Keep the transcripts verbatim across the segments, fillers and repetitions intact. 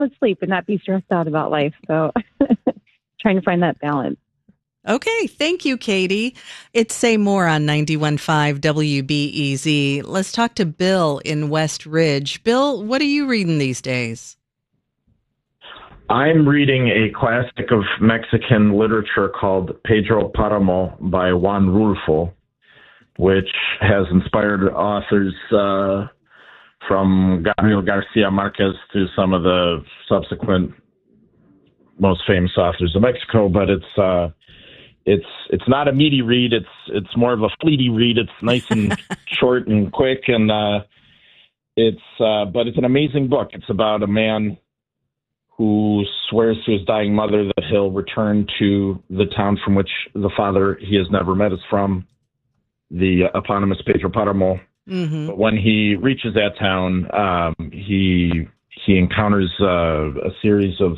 let's sleep and not be stressed out about life. So trying to find that balance. Okay, thank you, Katie. It's Say More on ninety-one point five W B E Z. Let's talk to Bill in West Ridge. Bill, what are you reading these days? I'm reading a classic of Mexican literature called Pedro Paramo by Juan Rulfo, which has inspired authors uh, from Gabriel Garcia Marquez to some of the subsequent most famous authors of Mexico. But it's uh, it's it's not a meaty read. It's it's more of a fleety read. It's nice and short and quick, and uh, it's uh, but it's an amazing book. It's about a man who swears to his dying mother that he'll return to the town from which the father he has never met is from, the eponymous Pedro Paramo. Mm-hmm. But when he reaches that town, um, he he encounters uh, a series of,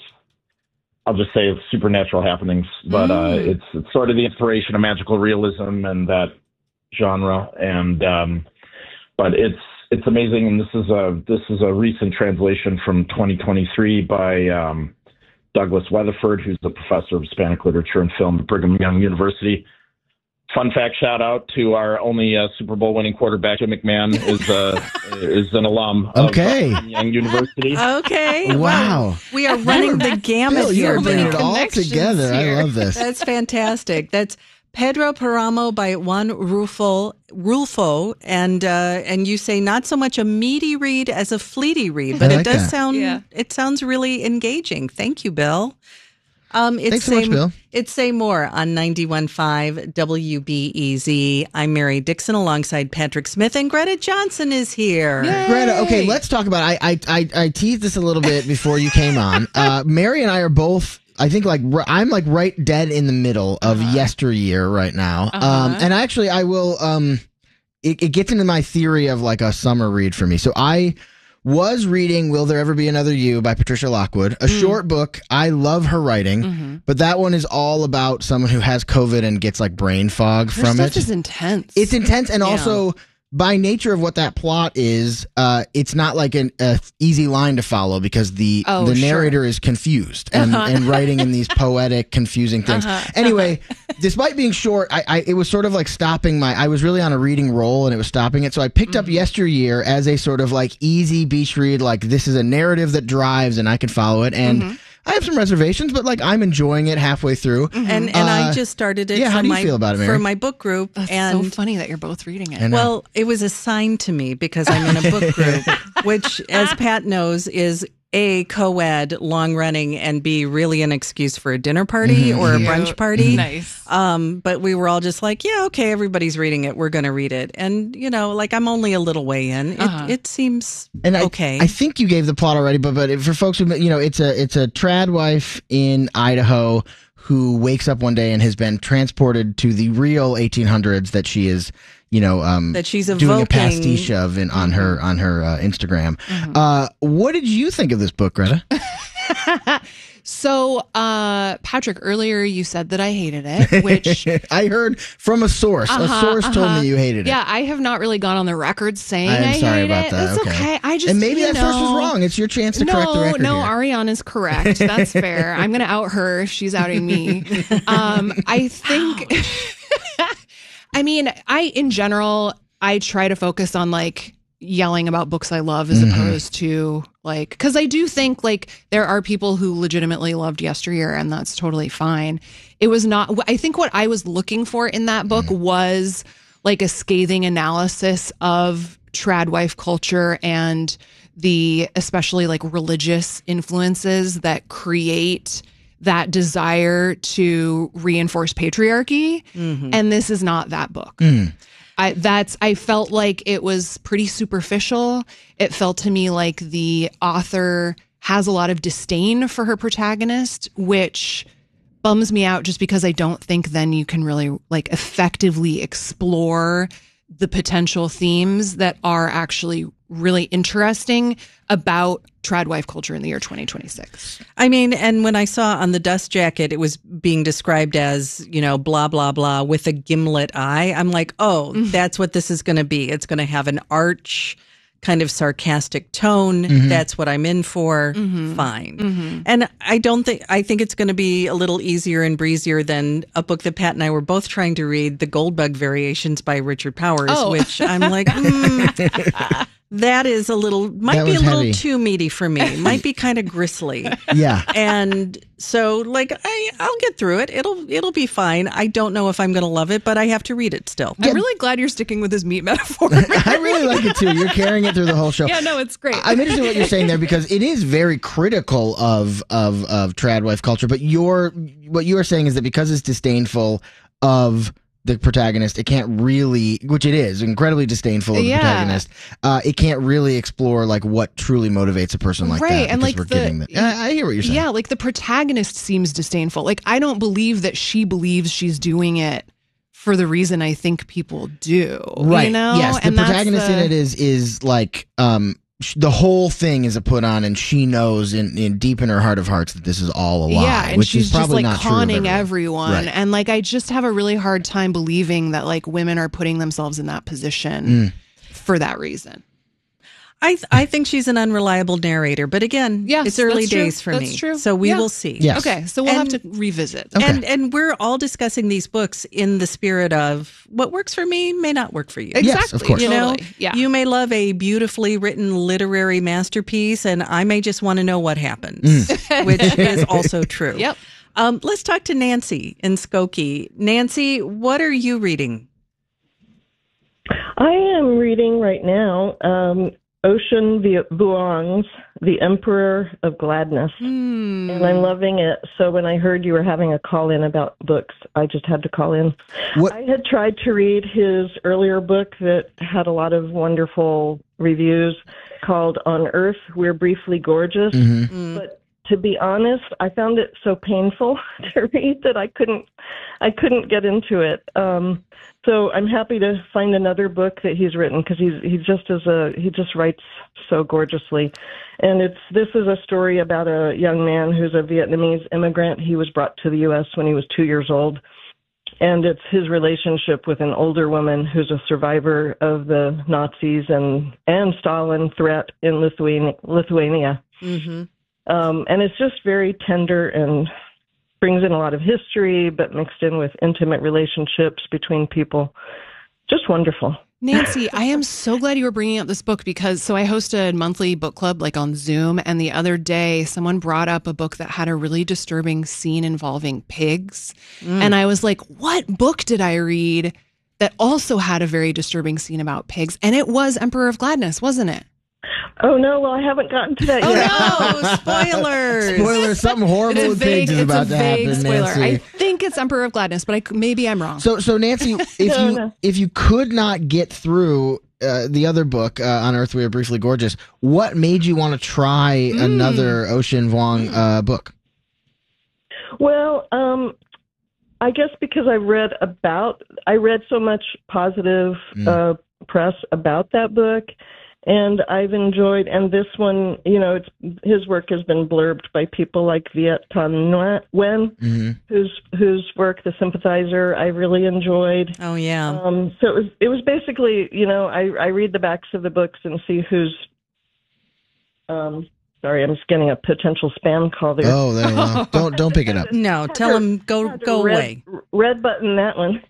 I'll just say, of supernatural happenings. But mm. uh, it's, it's sort of the inspiration of magical realism and that genre. And um, but it's it's amazing. And this is a this is a recent translation from twenty twenty-three by um, Douglas Weatherford, who's a professor of Hispanic literature and film at Brigham Young University. Fun fact, shout out to our only uh, Super Bowl winning quarterback, Jim McMahon, is uh, is an alum okay. of uh, Young University. Okay. Wow. We are running the gamut Bill, here. You're bringing it all together. Here. I love this. That's fantastic. That's Pedro Paramo by Juan Rulfo. Rulfo, and uh, and you say not so much a meaty read as a fleety read, but like it does that. sound Yeah. it sounds really engaging. Thank you, Bill. Um, it's Thanks so say, much, Bill. It's Say More on ninety-one point five W B E Z. I'm Mary Dixon alongside Patrick Smith, and Greta Johnson is here. Yay. Greta, okay, let's talk about I I I, I teased this a little bit before you came on. Uh, Mary and I are both, I think, like r- I'm like right dead in the middle of Uh-huh. yesteryear right now. Uh-huh. Um, and actually, I will. Um, it, it gets into my theory of like a summer read for me. So I was reading Will There Ever Be Another You by Patricia Lockwood, a mm. short book. I love her writing, mm-hmm. but that one is all about someone who has COVID and gets like brain fog her from stuff it. Is intense. It's intense, and yeah. also by nature of what that plot is, uh, it's not like an a easy line to follow because the oh, the sure. narrator is confused and, uh-huh. and writing in these poetic, confusing things. Uh-huh. Anyway, despite being short, I, I it was sort of like stopping my. I was really on a reading roll, and it was stopping it. So I picked mm-hmm. up Yesteryear as a sort of like easy beach read. Like this is a narrative that drives, and I can follow it. And mm-hmm. I have some reservations, but like I'm enjoying it halfway through. Mm-hmm. And and uh, I just started it. Yeah, for how do you my, feel about it, Mary? For my book group. That's and so funny that you're both reading it. I know. Well, it was assigned to me because I'm in a book group, which, as Pat knows, is A, co-ed, long-running, and B, really an excuse for a dinner party Mm-hmm. or a Cute. brunch party. Nice. Um, but we were all just like, yeah, okay, everybody's reading it. We're going to read it. And, you know, like I'm only a little way in. It, Uh-huh. it seems And I, okay. I think you gave the plot already, but but for folks who, you know, it's a it's a trad wife in Idaho who wakes up one day and has been transported to the real eighteen hundreds that she is, you know, um, that she's doing evoking. a pastiche of in, on her on her uh, Instagram. Mm-hmm. Uh, what did you think of this book, Greta? So, uh, Patrick, earlier you said that I hated it, which I heard from a source. Uh-huh, a source uh-huh. told me you hated it. Yeah, I have not really gone on the record saying I am I sorry hate about it. that. That's okay. okay. I just and maybe you that know, source was wrong. It's your chance to no, correct the record. No, here. Ariane is correct. That's fair. I'm going to out her if she's outing me. Um, I think, I mean, I, in general, I try to focus on like yelling about books I love as Mm-hmm. opposed to like, because I do think like there are people who legitimately loved Yesteryear, and that's totally fine. It was not, I think what I was looking for in that book Mm-hmm. was like a scathing analysis of trad wife culture and the especially like religious influences that create that desire to reinforce patriarchy. Mm-hmm. And this is not that book. Mm. I, that's, I felt like it was pretty superficial. It felt to me like the author has a lot of disdain for her protagonist, which bums me out just because I don't think then you can really like effectively explore the potential themes that are actually really interesting about trad wife culture in the year twenty twenty-six. I mean, and when I saw on the dust jacket, it was being described as, you know, blah, blah, blah with a gimlet eye. I'm like, oh, that's what this is going to be. It's going to have an arch kind of sarcastic tone. Mhm. That's what I'm in for. Mhm. Fine. Mhm. And I don't think, I think it's going to be a little easier and breezier than a book that Pat and I were both trying to read, The Goldbug Variations by Richard Powers, Oh. which I'm like, mm, that is a little, might That be a was little heavy. too meaty for me. Might be kind of gristly. Yeah. And so, like, I, I'll get through it. It'll it'll be fine. I don't know if I'm going to love it, but I have to read it still. I'm really glad you're sticking with this meat metaphor. I really like it too. You're carrying it through the whole show. Yeah, no, it's great. I'm interested in what you're saying there because it is very critical of of of trad wife culture. But your what you are saying is that because it's disdainful of the protagonist, it can't really, which it is, incredibly disdainful of the Yeah. protagonist. Uh, it can't really explore like what truly motivates a person like Right, that. and, because like, we're the- getting the, I, I hear what you're saying. Yeah, like the protagonist seems disdainful. Like I don't believe that she believes she's doing it for the reason I think people do. Right. You know? Yes. The And that's protagonist the- in it is is like um sh- the whole thing is a put on, and she knows in, in deep in her heart of hearts that this is all a lie. Yeah, and which she's is probably just like not true of conning everyone. everyone. Right. And like I just have a really hard time believing that like women are putting themselves in that position Mm. for that reason. I th- I think she's an unreliable narrator, but again, Yes, it's early that's true. days for That's me. true. So we Yeah. will see. Yes. Okay, so we'll And- have to revisit. Okay. And and we're all discussing these books in the spirit of what works for me may not work for you. Exactly. Yes, of course. You know, Totally. Yeah. you may love a beautifully written literary masterpiece, and I may just want to know what happens, Mm. which is also true. Yep. Um, let's talk to Nancy in Skokie. Nancy, what are you reading? I am reading right now um, Ocean Vuong's The Emperor of Gladness, Hmm. and I'm loving it. So when I heard you were having a call-in about books, I just had to call in. What- I had tried to read his earlier book that had a lot of wonderful reviews called On Earth, We're Briefly Gorgeous, Mhm. Mm. but to be honest, I found it so painful to read that I couldn't, I couldn't get into it. Um, so I'm happy to find another book that he's written because he's he just is a he just writes so gorgeously, and it's this is a story about a young man who's a Vietnamese immigrant. He was brought to the U S when he was two years old, and it's his relationship with an older woman who's a survivor of the Nazis and and Stalin threat in Lithuania. Lithuania. Mm-hmm. Um, and it's just very tender and brings in a lot of history, but mixed in with intimate relationships between people. Just wonderful. Nancy, I am so glad you were bringing up this book because so I host a monthly book club like on Zoom, and the other day someone brought up a book that had a really disturbing scene involving pigs. And I was like, what book did I read that also had a very disturbing scene about pigs? And it was Emperor of Gladness, wasn't it? Oh, no, well, I haven't gotten to that Oh yet. no! Spoilers. Spoiler, something horrible It's a with vague, pigs is it's about a to vague happen, spoiler. Nancy. I think it's Emperor of Gladness, but I, c- maybe I'm wrong. So, so Nancy, if No, you no. if you could not get through uh, the other book, uh, On Earth We Are Briefly Gorgeous, what made you want to try Mm. another Ocean Vuong uh, book? Well, um, I guess because I read about, I read so much positive Mm. uh, press about that book, and I've enjoyed. And this one, you know, it's his work has been blurbed by people like Viet Thanh Nguyen, Mm-hmm. whose whose work, The Sympathizer, I really enjoyed. Oh yeah. Um, so it was it was basically, you know, I I read the backs of the books and see who's. Um, sorry, I'm just getting a potential spam call there. Oh, there you go. Don't don't pick it up. No, tell him go Had to go red, away. Red button that one.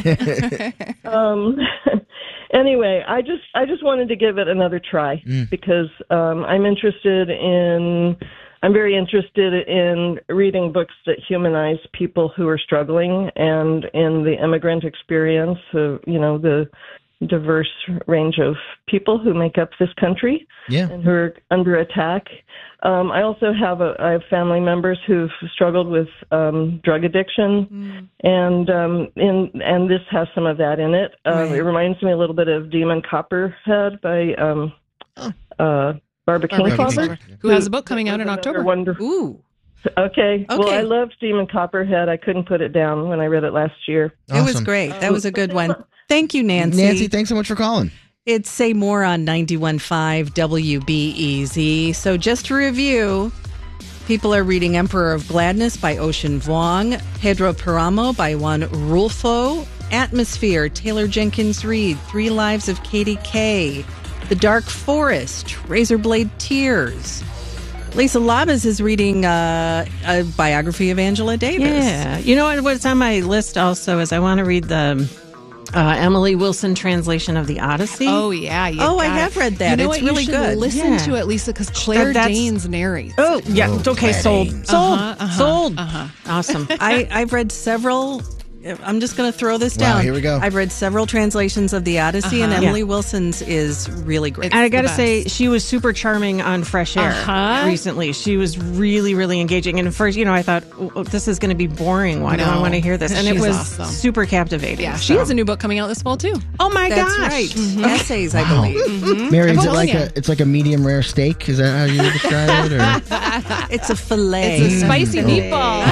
um, anyway, I just I just wanted to give it another try Mm. because um, I'm interested in I'm very interested in reading books that humanize people who are struggling and in the immigrant experience of, you know, the diverse range of people who make up this country Yeah. and who are under attack. Um, I also have a, I have family members who've struggled with um, drug addiction, and um, in and this has some of that in it. Um, Right. It reminds me a little bit of Demon Copperhead by um, uh, Barbara Barbara Kingsolver, Kingsolver, who has a book coming out in Another October. Wonderful. Ooh, Okay. Well, Okay. I loved Demon Copperhead. I couldn't put it down when I read it last year. it was Awesome. great. That was a good one. Thank you, Nancy. Nancy, thanks so much for calling. It's Say More on ninety-one point five W B E Z. So just to review, people are reading Emperor of Gladness by Ocean Vuong, Pedro Paramo by Juan Rulfo, Atmosphere, Taylor Jenkins Reid, Three Lives of Katie Kay, The Dark Forest, Razorblade Tears. Lisa Labas is reading uh, a biography of Angela Davis. Yeah. You know what, what's on my list also is I want to read the uh, Emily Wilson translation of the Odyssey. Oh, yeah. You Oh, I got have it. read that. You know It's what? really you should good. Listen Yeah. to it, Lisa, because Claire That's- Danes narrates. Oh, yeah. Oh, okay, Claire sold. Danes. Sold. Uh-huh, uh-huh, Sold. uh-huh. Awesome. I, I've read several. I'm just going to throw this Wow, down. here we go. I've read several translations of the Odyssey, and Uh-huh. Emily Yeah. Wilson's is really great. It's And I the got to best. say, she was super charming on Fresh Air Uh-huh. recently. She was really, really engaging. And at first, you know, I thought, oh, this is going to be boring. Why do I No. want to hear this? And it She's was awesome. super captivating. Yeah, so. she has a new book coming out this fall, too. Oh, my That's gosh. right. Mm-hmm. Essays, I believe. Mary, is I'm it like telling a it's like a medium rare steak? Is that how you describe it? Or? It's a fillet. It's a spicy Oh. meatball.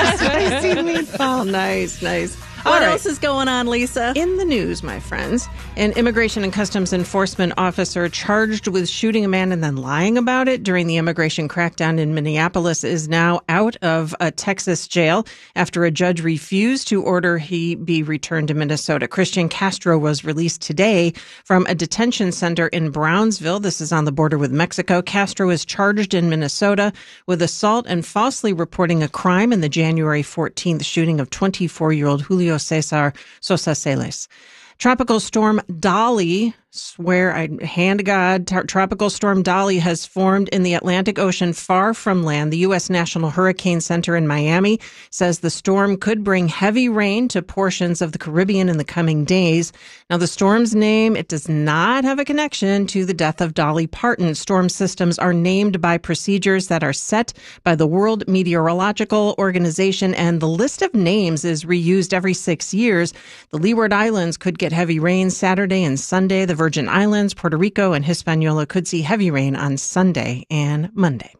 Spicy meatball. Nice, nice. what All right. else is going on, Lisa? In the news, my friends, an Immigration and Customs Enforcement officer charged with shooting a man and then lying about it during the immigration crackdown in Minneapolis is now out of a Texas jail after a judge refused to order he be returned to Minnesota. Christian Castro was released today from a detention center in Brownsville. This is on the border with Mexico. Castro is charged in Minnesota with assault and falsely reporting a crime in the January fourteenth shooting of twenty-four-year-old Julio Cesar Sosa Celes. Tropical storm Dolly, swear I hand to God, t- tropical storm Dolly has formed in the Atlantic Ocean far from land. The U S National Hurricane Center in Miami says the storm could bring heavy rain to portions of the Caribbean in the coming days. Now, the storm's name, it does not have a connection to the death of Dolly Parton. Storm systems are named by procedures that are set by the World Meteorological Organization, and the list of names is reused every six years. The Leeward Islands could get heavy rain Saturday and Sunday. The Virgin Islands, Puerto Rico, and Hispaniola could see heavy rain on Sunday and Monday.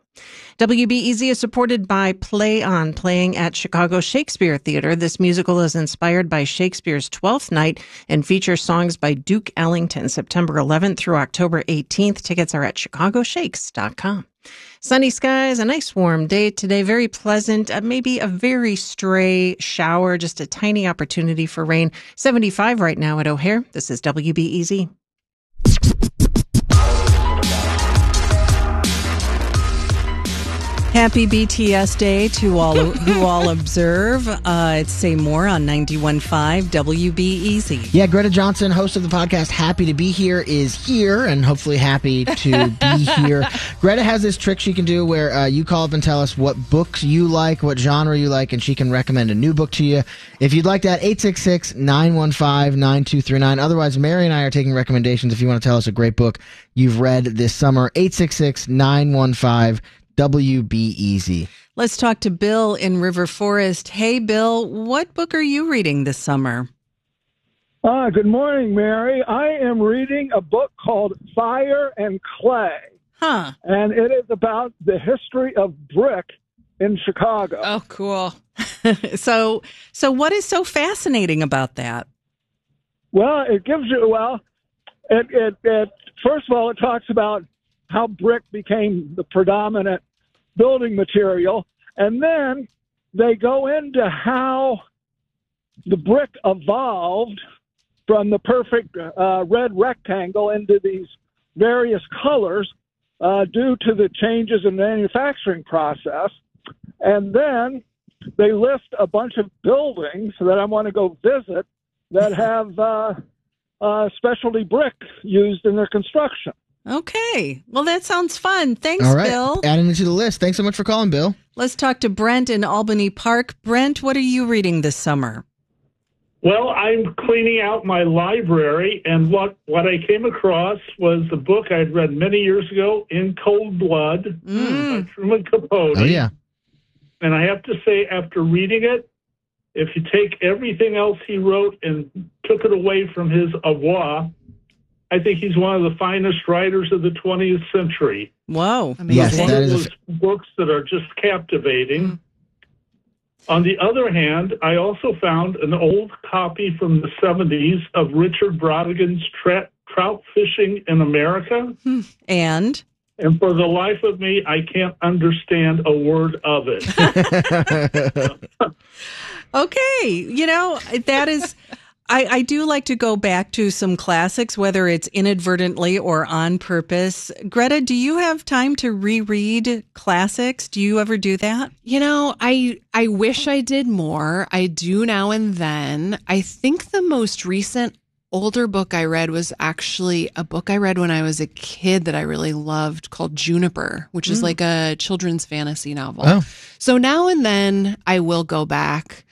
W B E Z is supported by Play On, playing at Chicago Shakespeare Theater. This musical is inspired by Shakespeare's Twelfth Night and features songs by Duke Ellington, September eleventh through October eighteenth. Tickets are at chicago shakes dot com. Sunny skies, a nice warm day today, very pleasant, uh, maybe a very stray shower, just a tiny opportunity for rain. seventy-five right now at O'Hare. This is W B E Z. Happy B T S Day to all who all observe. Uh, it's Say More on ninety-one point five W B E Z. Yeah, Greta Johnson, host of the podcast Happy to Be Here, is here and hopefully happy to be here. Greta has this trick she can do where uh, you call up and tell us what books you like, what genre you like, and she can recommend a new book to you. If you'd like that, eight six six, nine one five, nine two three nine. Otherwise, Mary and I are taking recommendations if you want to tell us a great book you've read this summer. eight six six, nine one five, W B E Z. Let's talk to Bill in River Forest. Hey, Bill, what book are you reading this summer? Ah, good morning, Mary. I am reading a book called Fire and Clay, Huh. and it is about the history of brick in Chicago. Oh, cool. so, so what is so fascinating about that? Well, it gives you, well, it, it, it, first of all, it talks about how brick became the predominant building material, and then they go into how the brick evolved from the perfect uh, red rectangle into these various colors uh, due to the changes in the manufacturing process. And then they list a bunch of buildings that I want to go visit that have uh, uh, specialty brick used in their construction. Okay. Well, that sounds fun. Thanks, All right, Bill. adding it to the list. Thanks so much for calling, Bill. Let's talk to Brent in Albany Park. Brent, what are you reading this summer? Well, I'm cleaning out my library, and what, what I came across was the book I'd read many years ago, In Cold Blood, Mm. by Truman Capote. Oh, yeah. And I have to say, after reading it, if you take everything else he wrote and took it away from his avoir, I think he's one of the finest writers of the twentieth century. Whoa. Yes, One that of is a those books that are just captivating. On the other hand, I also found an old copy from the seventies of Richard Brautigan's Tra- Trout Fishing in America. And? And for the life of me, I can't understand a word of it. Okay. You know, that is... I, I do like to go back to some classics, whether it's inadvertently or on purpose. Greta, do you have time to reread classics? Do you ever do that? You know, I I wish I did more. I do now and then. I think the most recent older book I read was actually a book I read when I was a kid that I really loved called Juniper, which is mm. like a children's fantasy novel. Oh. So now and then I will go back.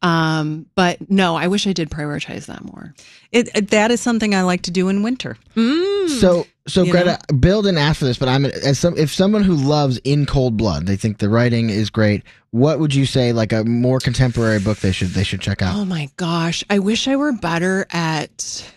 Um, but no, I wish I did prioritize that more. It, it that is something I like to do in winter. Mm. So, so You Greta, Bill didn't ask for this, but I'm as some if someone who loves In Cold Blood, they think the writing is great. What would you say, like a more contemporary book they should they should check out? Oh my gosh, I wish I were better at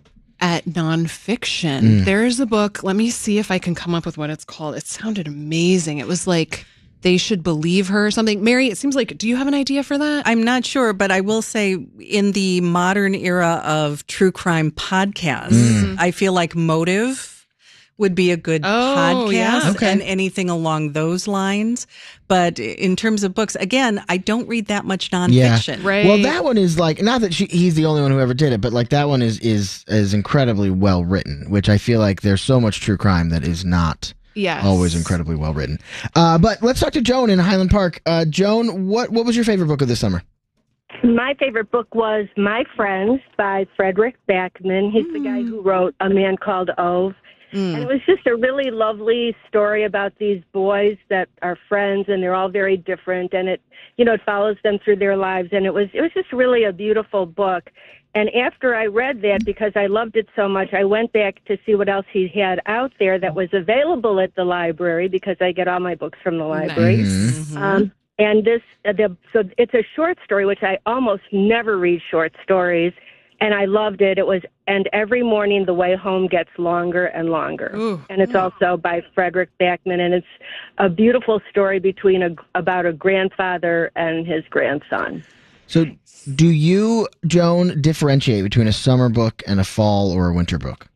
at nonfiction. Mm. There's a book. Let me see if I can come up with what it's called. It sounded amazing. It was like They Should Believe Her or something. Mary, it seems like, do you have an idea for that? I'm not sure, but I will say in the modern era of true crime podcasts, Mm. I feel like Motive would be a good Oh, podcast yeah. Okay. and anything along those lines. But in terms of books, again, I don't read that much nonfiction. Right. Well, that one is like, not that she, he's the only one who ever did it, but like that one is is is incredibly well written, which I feel like there's so much true crime that is not Yes. always incredibly well written. Uh, but let's talk to Joan in Highland Park. Uh, Joan, what what was your favorite book of this summer? My favorite book was My Friends by Frederick Backman. He's the guy who wrote A Man Called Ove. And it was just a really lovely story about these boys that are friends, and they're all very different. And it, you know, it follows them through their lives. And it was, it was just really a beautiful book. And after I read that, because I loved it so much, I went back to see what else he had out there that was available at the library, because I get all my books from the library. Nice. Um, and this, uh, the, so it's a short story, which I almost never read short stories. And I loved it. It was, and every morning the way home gets longer and longer. Ooh. And it's also by Frederick Backman, and it's a beautiful story between a, about a grandfather and his grandson. So, do you, Joan, differentiate between a summer book and a fall or a winter book?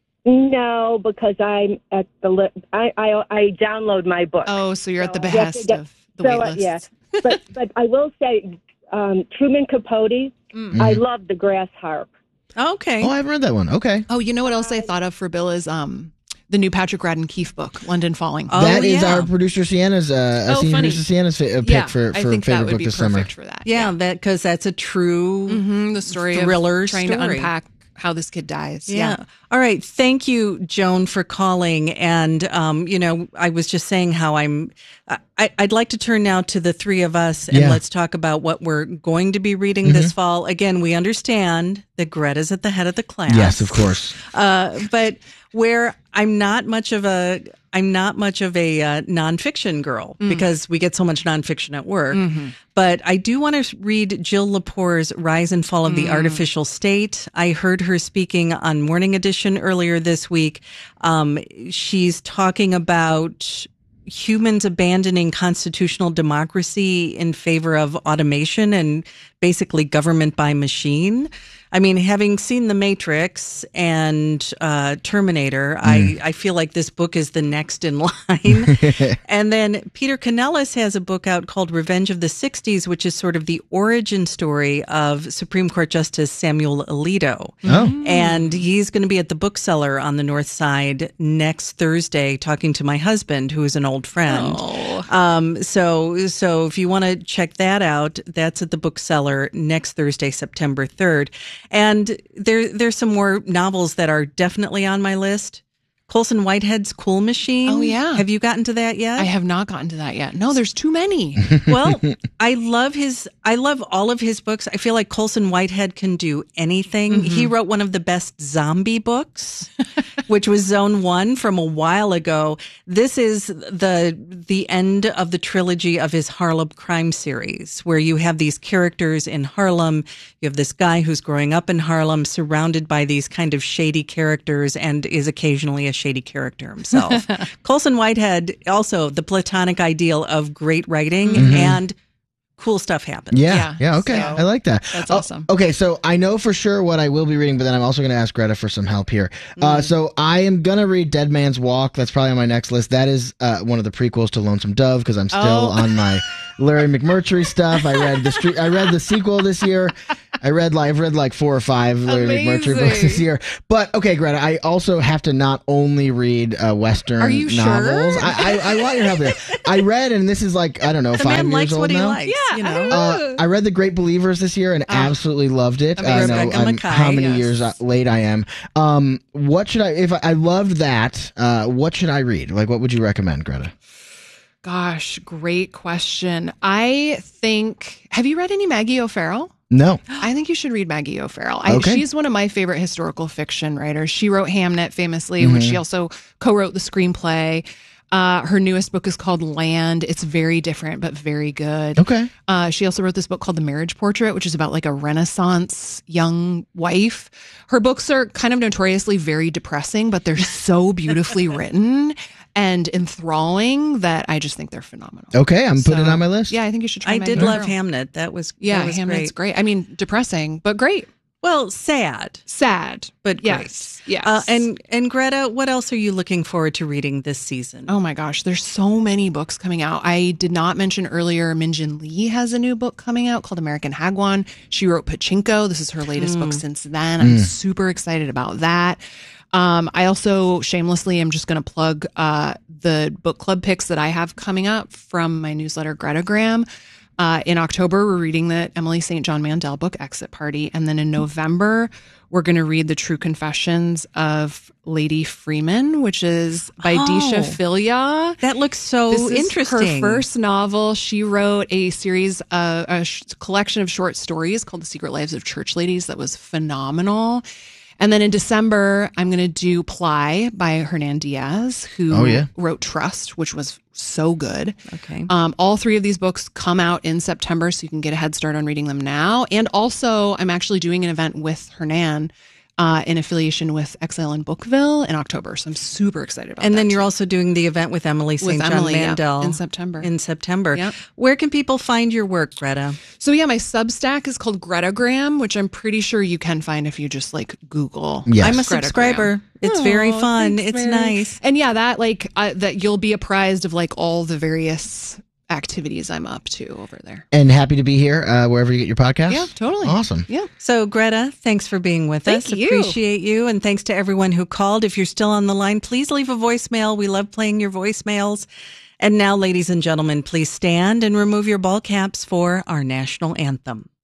No, because I'm at the li- I, I I download my book. Oh, so you're at the So I have to behest get- of the so, wait uh, list. yeah. but but I will say, um, Truman Capote. Mm. I love the grass harp. Okay. Oh, I haven't read that one. Okay. Oh, you know what else I thought of for Bill is um the new Patrick Radden Keefe book, London Falling. Oh, that is yeah. our producer Sienna's, uh, Oh, senior funny. producer Sienna's fa- uh, pick yeah, for, I for think that favorite would book be this perfect Yeah, for that. that because that's a true Mm-hmm, the story thriller of trying story. to unpack how this kid dies. Yeah. All right. Thank you, Joan, for calling. And, um, you know, I was just saying how I'm, I, I'd like to turn now to the three of us and Yeah. let's talk about what we're going to be reading this fall. Again, we understand that Greta's at the head of the class. Yes, of course. Uh, but where I'm not much of a, I'm not much of a uh, nonfiction girl because we get so much nonfiction at work. But I do want to read Jill Lepore's Rise and Fall of the Artificial State. I heard her speaking on Morning Edition earlier this week. Um, she's talking about humans abandoning constitutional democracy in favor of automation and basically government by machine. I mean, having seen The Matrix and uh, Terminator, mm. I, I feel like this book is the next in line. And then Peter Canellis has a book out called Revenge of the sixties, which is sort of the origin story of Supreme Court Justice Samuel Alito. Oh. And he's going to be at the bookseller on the North Side next Thursday talking to my husband, who is an old friend. Oh. Um, so, so if you want to check that out, that's at the bookseller next Thursday, September third. And there, there's some more novels that are definitely on my list. Colson Whitehead's Cool Machine. Oh, yeah. Have you gotten to that yet? I have not gotten to that yet. No, there's too many. Well, I love his, I love all of his books. I feel like Colson Whitehead can do anything. Mm-hmm. He wrote one of the best zombie books, which was Zone One from a while ago. This is the, the end of the trilogy of his Harlem crime series, where you have these characters in Harlem. You have this guy who's growing up in Harlem, surrounded by these kind of shady characters, and is occasionally a shady character himself. Colson Whitehead, also the platonic ideal of great writing mm-hmm. and cool stuff happens. Yeah, yeah, yeah okay. so I like that. That's oh, awesome. Okay, so I know for sure what I will be reading, but then I'm also going to ask Greta for some help here. Mm. Uh, so I am going to read Dead Man's Walk. That's probably on my next list. That is uh, one of the prequels to Lonesome Dove because I'm still oh. on my Larry McMurtry stuff. I read the street, I read the sequel this year. I read like I've read like four or five Larry McMurtry books this Amazing. year. But okay, Greta, I also have to not only read uh, Western Are you novels. sure? I, I, I want your help here. I read, and this is like I don't know, The five man years likes old what he now. likes. Yeah, you I know. know. Uh, I read The Great Believers this year and absolutely loved it. I Amazing. know Rebecca I'm- Mackay, how many yes. years uh, late I am. Um, what should I? If I, I loved that, uh, what should I read? Like, what would you recommend, Greta? Gosh, great question. I think, have you read any Maggie O'Farrell? No. I think you should read Maggie O'Farrell. I, Okay. She's one of my favorite historical fiction writers. She wrote Hamnet famously, which Mm-hmm. she also co-wrote the screenplay. Uh, her newest book is called Land. It's very different, but very good. Okay. Uh, she also wrote this book called The Marriage Portrait, which is about like a Renaissance young wife. Her books are kind of notoriously very depressing, but they're so beautifully written and enthralling that I just think they're phenomenal. Okay, I'm putting it So, on my list. Yeah, I think you should try I Maggie did love O'Farrell. Hamnet. That was Yeah, that was Hamnet's great. great. I mean, depressing, but great. Well, sad, Sad, but yes, great. yes. Uh, and and Greta, what else are you looking forward to reading this season? oh my gosh, there's so many books coming out. I did not mention earlier, Minjin Lee has a new book coming out called American Hagwon. She wrote Pachinko. This is her latest book since then. I'm super excited about that. Um, I also shamelessly am just going to plug uh, the book club picks that I have coming up from my newsletter, Gretagram. Uh, in October, we're reading the Emily Saint John Mandel book, Exit Party. And then in November, we're going to read The True Confessions of Lady Freeman, which is by Oh. Disha Filia. That looks so This is interesting. her first novel. She wrote a series, uh, a sh- collection of short stories called The Secret Lives of Church Ladies that was phenomenal. And then in December, I'm going to do Ply by Hernan Diaz, who Oh, yeah. wrote Trust, which was so good. Okay. Um, all three of these books come out in September, so you can get a head start on reading them now. And also, I'm actually doing an event with Hernan uh, in affiliation with Exile in Bookville in October. So I'm super excited about that. And then you're too. also doing the event with Emily Saint John Emily, yeah, Mandel in September. In September. Yep. Where can people find your work, Greta? So yeah, my Substack is called Gretagram, which I'm pretty sure you can find if you just like Google. Yes. I'm a Gretagram. subscriber. It's very Oh, fun. thanks, It's Mary. nice. And yeah, that like uh, that you'll be apprised of like all the various activities I'm up to over there. And happy to be here uh, wherever you get your podcast. Yeah, totally. Awesome. Yeah. So, Greta, thanks for being with Thank us. you. Appreciate you. And thanks to everyone who called. If you're still on the line, please leave a voicemail. We love playing your voicemails. And now, ladies and gentlemen, please stand and remove your ball caps for our national anthem.